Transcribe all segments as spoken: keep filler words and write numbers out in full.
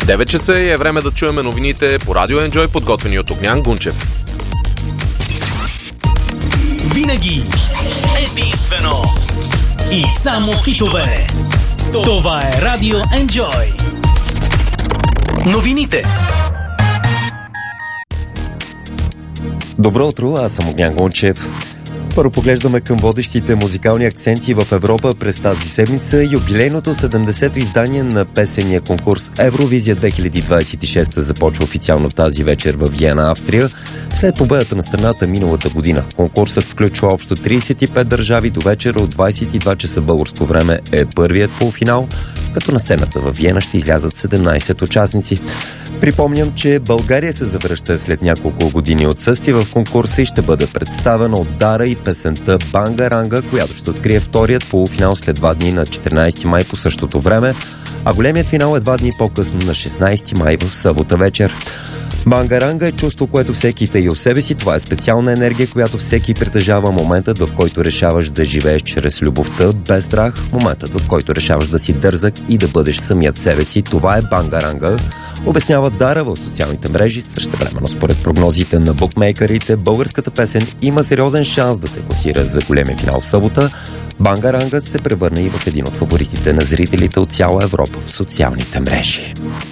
девет часа и е време да чуем новините по Радио Enjoy, подготвени от Огнян Гунчев. Винаги, единствено и само хитове. Това е Радио Enjoy. Новините. Добро утро, аз съм Огнян Гунчев. Първо поглеждаме към водещите музикални акценти в Европа през тази седмица. Юбилейното седемдесето издание на песения конкурс Евровизия две хиляди двадесет и шеста започва официално тази вечер в Виена, Австрия, след победата на страната миналата година. Конкурсът включва общо тридесет и пет държави. До вечера от двадесет и два часа българско време е първият полуфинал, като на сцената в Виена ще излязат седемнадесет участници. Припомням, че България се завръща след няколко години отсъствие в конкурса и ще бъде представена от Дара и песента Бангаранга, която ще открие вторият полуфинал след два дни на четиринадесети май по същото време, а големият финал е два дни по-късно на шестнадесети май в събота вечер. Бангаранга е чувство, което всеки тъй у себе си. Това е специална енергия, която всеки притежава. Моментът, в който решаваш да живееш чрез любовта, без страх. Моментът, в който решаваш да си дързък и да бъдеш самият себе си. Това е Бангаранга, обяснява Дара в социалните мрежи. Същевременно, според прогнозите на букмейкерите, българската песен има сериозен шанс да се класира за големия финал в събота. Бангаранга се превърна и в един от фаворитите на зрителите от цяла Европа в социалните мрежи.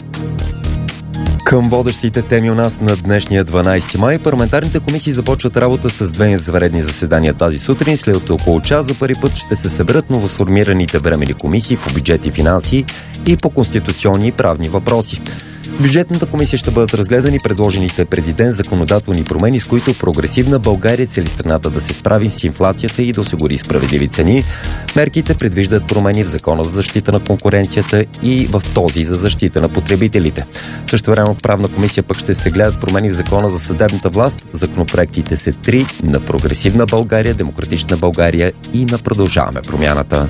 Към водещите теми у нас на днешния дванадесети май, парламентарните комисии започват работа с две извънредни заседания тази сутрин. След около час за първи път ще се съберат новосформираните временни комисии по бюджет и финанси и по конституционни и правни въпроси. В бюджетната комисия ще бъдат разгледани предложените преди ден законодателни промени, с които прогресивна България цели страната да се справи с инфлацията и да осигури справедливи цени. Мерките предвиждат промени в Закона за защита на конкуренцията и в този за защита на потребителите. Също време в правна комисия пък ще се гледат промени в Закона за съдебната власт. Законопроектите са три: на прогресивна България, демократична България и на Продължаваме промяната.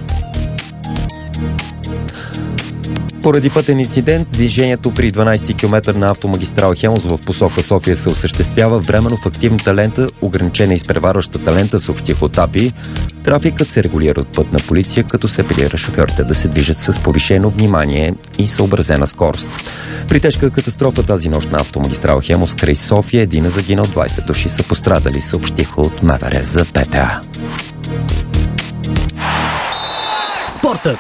Поради пътен инцидент, движението при дванадесети километър на автомагистрала Хемус в посока София се осъществява временно в активната лента, ограничена изпреварващата лента, съобщиха от АПИ. Трафикът се регулира от пътна полиция, като се апелира шофьорите да се движат с повишено внимание и съобразена скорост. При тежка катастрофа тази нощ на автомагистрала Хемус край София един е загинал, двадесет души са пострадали, съобщиха от МВР за ПТА. Спортът.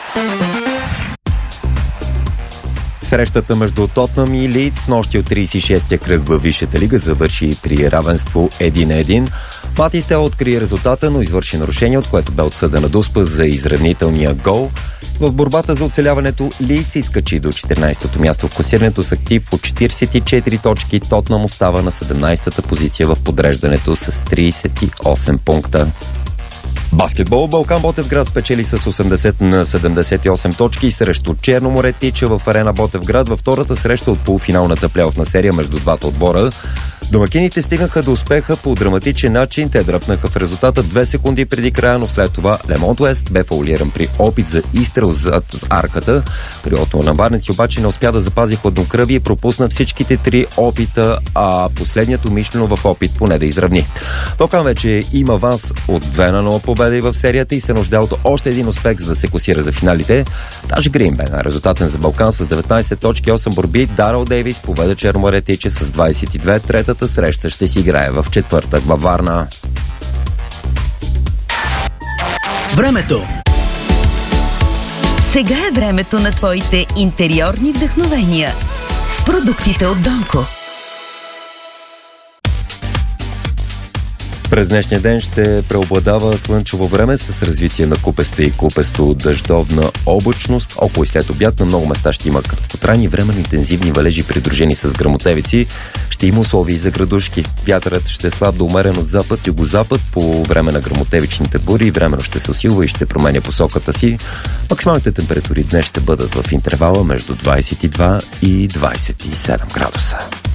Срещата между Тотнъм и Лийдс нощи от тридесет и шестия кръг във Висшата лига завърши при равенство един на един. Матей Стела открие резултата, но извърши нарушение, от което бе отсъдена дуспа за изравнителния гол. В борбата за оцеляването Лийдс се изкачи до четиринадесетото място в класирането с актив от четиридесет и четири точки. Тотнъм остава на седемнадесета позиция в подреждането с тридесет и осем пункта. Баскетбол. Балкан Ботевград спечели с осемдесет на седемдесет и осем точки срещу Черноморе Тича в арена Ботевград във втората среща от полуфиналната плейофна серия между двата отбора. Домакините стигнаха до успеха по драматичен начин. Те дръпнаха в резултата две секунди преди края, но след това Лемонт Уест бе фаулиран при опит за изстрел зад арката. Крилото на Варнеци обаче не успя да запази хладнокръвие и пропусна всичките три опита, а последният умишлено в опит поне да изравни. Балкан вече има аванс от две на нула победа и в серията и се нуждае от още един успех, за да се класира за финалите. Даже Грин бе най-резултатен за Балкан с деветнадесет точки, осем борби. Даръл Дейвис победа Черноморе Тича с двадесет и две. Третата среща ще си играе в четвъртък във Варна. Времето. Сега е времето на твоите интериорни вдъхновения с продуктите от Донко. През днешния ден ще преобладава слънчево време с развитие на купеста и купесто дъждовна облачност. Около и след обяд на много места ще има краткотрайни временно интензивни валежи, придружени с гръмотевици. Ще има условия и за градушки. Вятърът ще е слаб до умерен от запад, югозапад по време на гръмотевичните бури. Временно ще се усилва и ще променя посоката си. Максималните температури днес ще бъдат в интервала между двадесет и два и двадесет и седем градуса.